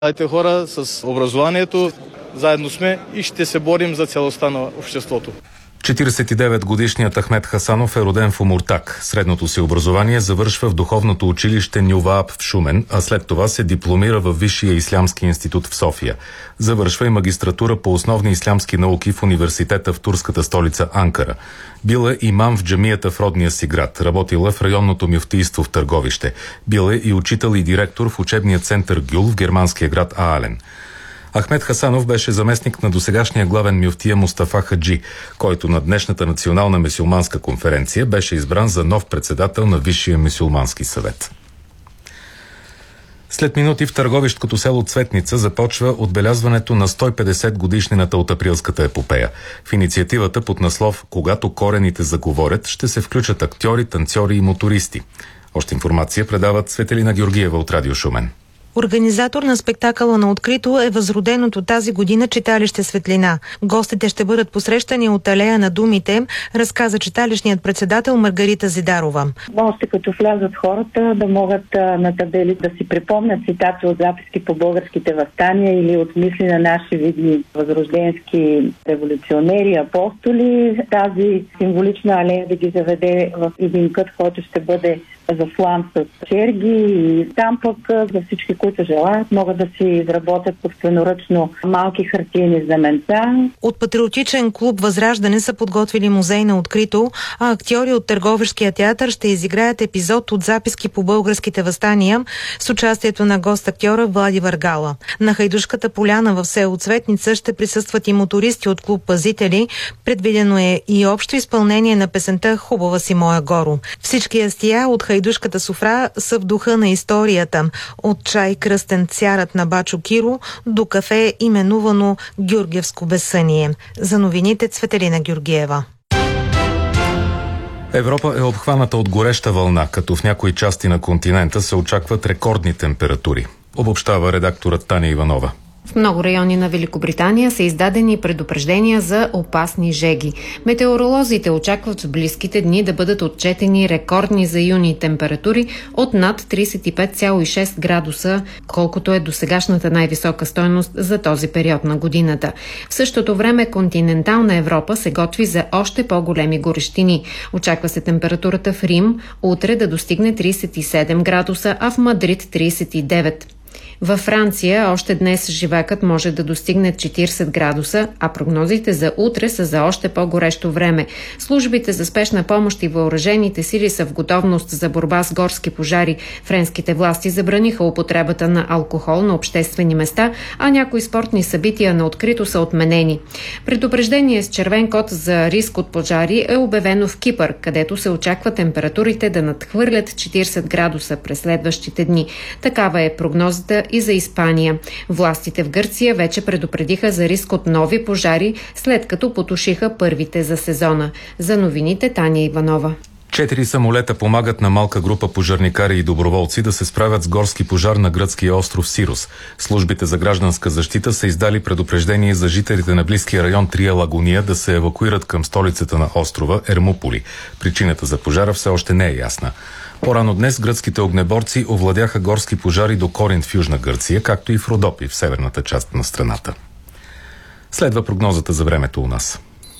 Младите хора с образованието, заедно сме и ще се борим за целостта на обществото. 49-годишният Ахмед Хасанов е роден в Омуртаг. Средното си образование завършва в духовното училище Нювааб в Шумен, а след това се дипломира във Висшия ислямски институт в София. Завършва и магистратура по основни ислямски науки в университета в турската столица Анкара. Бил е имам в джамията в родния си град. Работила в районното мюфтийство в Търговище. Бил е и учител и директор в учебния център Гюл в германския град Аален. Ахмед Хасанов беше заместник на досегашния главен мюфтия Мустафа Хаджи, който на днешната национална мюсюлманска конференция беше избран за нов председател на Висшия мюсюлмански съвет. След минути в търговищкото село Цветница започва отбелязването на 150 годишнината от Априлската епопея. В инициативата под наслов «Когато корените заговорят» ще се включат актьори, танцори и мотористи. Още информация предават Цветелина Георгиева от Радио Шумен. Организатор на спектакъла на открито е възроденото тази година читалище Светлина. Гостите ще бъдат посрещани от алея на думите, разказа читалищният председател Маргарита Зидарова. Още като влязат хората да могат на табели да си припомнят цитати от записки по българските въстания или от мисли на наши видни възрожденски революционери, апостоли. Тази символична алея да ги заведе в един кът, който ще бъде заслан с черги и там пък за всички, които желаят, могат да си изработят собственоръчно малки хартиени знаменца. От патриотичен клуб Възраждане са подготвили музей на открито, а актьори от Търговишкия театър ще изиграят епизод от записки по българските въстания с участието на гост-актьора Влади Варгала. На Хайдушката поляна в село Цветница ще присъстват и мотористи от клуб Пазители. Предвидено е и общо изпълнение на песента «Хубава си моя горо». Всички ястия от Хайдушката софра са в духа на историята. От чай кръстен царят на Бачо Киро до кафе, именувано Георгиевско безсъние. За новините Цветелина Георгиева. Европа е обхваната от гореща вълна, като в някои части на континента се очакват рекордни температури. Обобщава редакторът Таня Иванова. В много райони на Великобритания са издадени предупреждения за опасни жеги. Метеоролозите очакват в близките дни да бъдат отчетени рекордни за юни температури от над 35,6 градуса, колкото е досегашната най-висока стойност за този период на годината. В същото време континентална Европа се готви за още по-големи горещини. Очаква се температурата в Рим утре да достигне 37 градуса, а в Мадрид 39. Във Франция още днес живакът може да достигне 40 градуса, а прогнозите за утре са за още по-горещо време. Службите за спешна помощ и въоръжените сили са в готовност за борба с горски пожари. Френските власти забраниха употребата на алкохол на обществени места, а някои спортни събития на открито са отменени. Предупреждение с червен код за риск от пожари е обявено в Кипър, където се очаква температурите да надхвърлят 40 градуса през следващите дни. Такава е прогнозата и за Испания. Властите в Гърция вече предупредиха за риск от нови пожари, след като потушиха първите за сезона. За новините Таня Иванова. 4 самолета помагат на малка група пожарникари и доброволци да се справят с горски пожар на гръцкия остров Сирос. Службите за гражданска защита са издали предупреждение за жителите на близкия район Трия Лагуния да се евакуират към столицата на острова Ермополи. Причината за пожара все още не е ясна. По-рано днес гръцките огнеборци овладяха горски пожари до Коринт в Южна Гърция, както и в Родопи в северната част на страната. Следва прогнозата за времето у нас.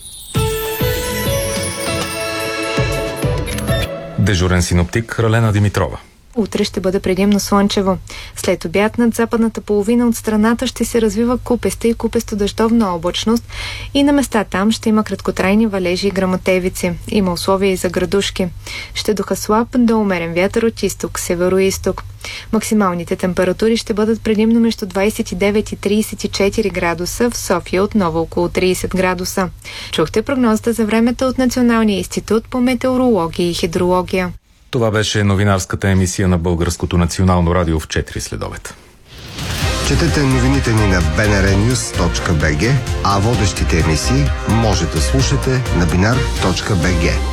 Дежурен синоптик Ралена Димитрова. Утре ще бъде предимно слънчево. След обяд над западната половина от страната ще се развива купеста и купесто-дъждовна облачност и на места там ще има краткотрайни валежи и гръмотевици. Има условия и за градушки. Ще духа слаб до умерен вятър от изток, северо-изток. Максималните температури ще бъдат предимно между 29 и 34 градуса, в София отново около 30 градуса. Чухте прогнозата за времето от Националния институт по метеорология и хидрология. Това беше новинарската емисия на Българското национално радио в 4 следобед. Четете новините ни на bnrnews.bg, а водещите емисии може да слушате на binar.bg.